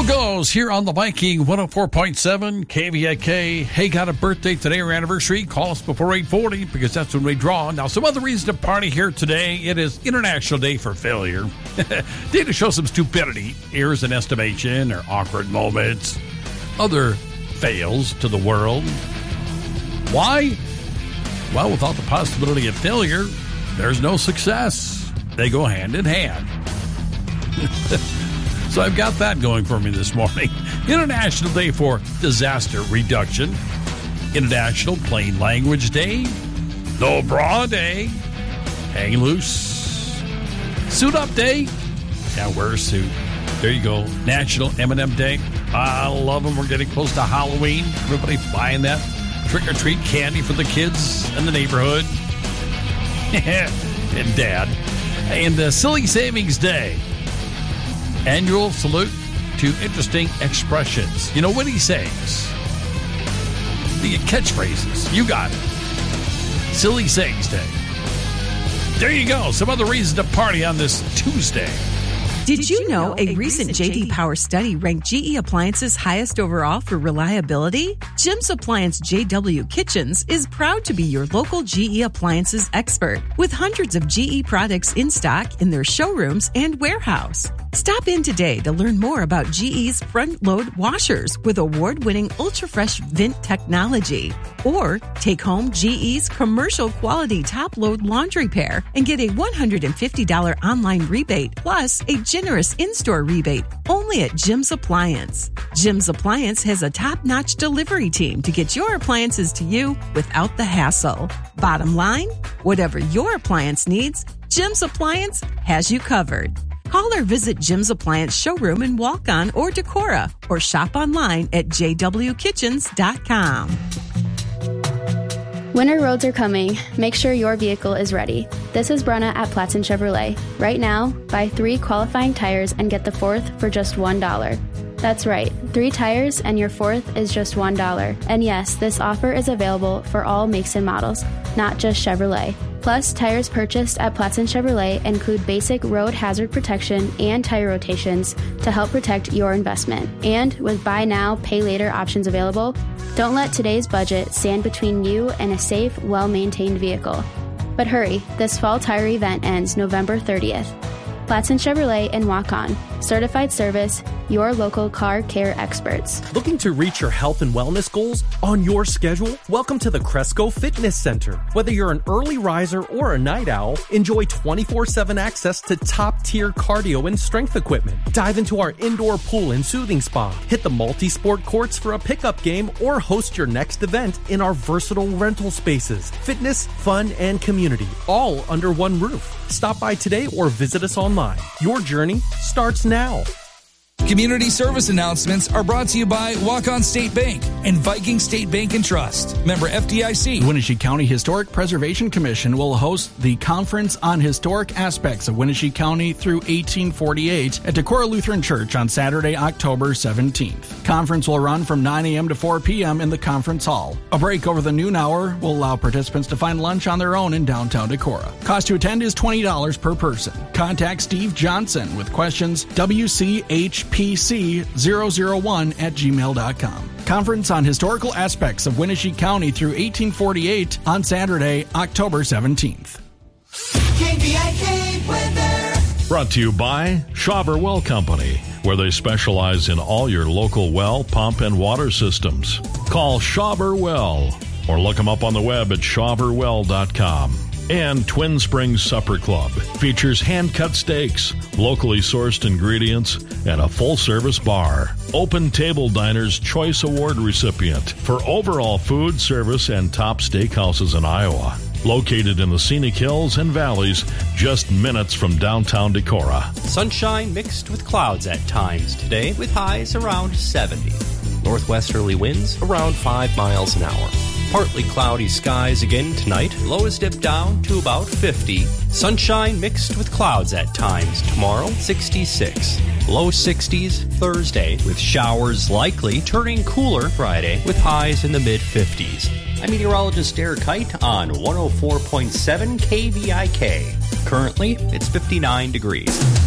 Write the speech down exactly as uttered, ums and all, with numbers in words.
Go-Go's here on the Viking one oh four point seven K V I K. Hey, got a birthday today or anniversary? Call us before eight forty because that's when we draw. Now, some other reasons to party here today. It is International Day for Failure. Day to show some stupidity, errors in estimation, or awkward moments. Other fails to the world. Why? Well, without the possibility of failure, there's no success. They go hand in hand. So I've got that going for me this morning. International Day for Disaster Reduction. International Plain Language Day. No Bra Day. Hang Loose. Suit Up Day. Yeah, wear a suit. There you go. National M and M Day. I love them. We're getting close to Halloween. Everybody buying that trick-or-treat candy for the kids in the neighborhood. And Dad. And uh, Silly Savings Day. Annual salute to interesting expressions. You know, witty sayings. The catchphrases. You got it. Silly Sayings Day. There you go. Some other reasons to party on this Tuesday. Did you know a recent J D Power study ranked G E Appliances highest overall for reliability? Jim's Appliance J W Kitchens is proud to be your local G E Appliances expert with hundreds of G E products in stock in their showrooms and warehouse. Stop in today to learn more about G E's front-load washers with award-winning ultra-fresh vent technology. Or take home G E's commercial-quality top-load laundry pair and get a one hundred fifty dollars online rebate plus a generous in-store rebate only at Jim's Appliance. Jim's Appliance has a top-notch delivery team to get your appliances to you without the hassle. Bottom line, whatever your appliance needs, Jim's Appliance has you covered. Call or visit Jim's Appliance showroom in Walk-On or Decorah, or shop online at j w kitchens dot com. Winter roads are coming. Make sure your vehicle is ready. This is Brenna at Platson Chevrolet. Right now, buy three qualifying tires and get the fourth for just one dollar. That's right, three tires and your fourth is just one dollar. And yes, this offer is available for all makes and models, not just Chevrolet. Plus, tires purchased at Platson Chevrolet include basic road hazard protection and tire rotations to help protect your investment. And with buy now, pay later options available, don't let today's budget stand between you and a safe, well-maintained vehicle. But hurry, this fall tire event ends November thirtieth. Platson Chevrolet and Walk-On. Certified service, your local car care experts. Looking to reach your health and wellness goals on your schedule? Welcome to the Cresco Fitness Center. Whether you're an early riser or a night owl, enjoy twenty-four seven access to top-tier cardio and strength equipment. Dive into our indoor pool and soothing spa. Hit the multi-sport courts for a pickup game or host your next event in our versatile rental spaces. Fitness, fun, and community, all under one roof. Stop by today or visit us online. Your journey starts now. Community service announcements are brought to you by Walk-On State Bank and Viking State Bank and Trust. Member F D I C. The Wenatchee County Historic Preservation Commission will host the Conference on Historic Aspects of Wenatchee County through eighteen forty-eight at Decorah Lutheran Church on Saturday, October seventeenth. Conference will run from nine a.m. to four p.m. in the conference hall. A break over the noon hour will allow participants to find lunch on their own in downtown Decorah. Cost to attend is twenty dollars per person. Contact Steve Johnson with questions W C H P C zero zero one at gmail dot com. Conference on Historical Aspects of Wenatchee County through eighteen forty-eight on Saturday, October seventeenth. K V I K weather. Brought to you by Schauber Well Company, where they specialize in all your local well, pump, and water systems. Call Schauber Well or look them up on the web at schauber well dot com. And Twin Springs Supper Club features hand-cut steaks, locally sourced ingredients, and a full-service bar. Open Table Diner's Choice Award recipient for overall food, service, and top steakhouses in Iowa. Located in the scenic hills and valleys, just minutes from downtown Decorah. Sunshine mixed with clouds at times today, with highs around seventy. Northwesterly winds around five miles an hour. Partly cloudy skies again tonight. Lows dip down to about fifty. Sunshine mixed with clouds at times tomorrow, sixty-six. Low sixties Thursday, with showers likely, turning cooler Friday with highs in the mid-fifties. I'm meteorologist Derek Kite on one oh four point seven K V I K. Currently, it's fifty-nine degrees.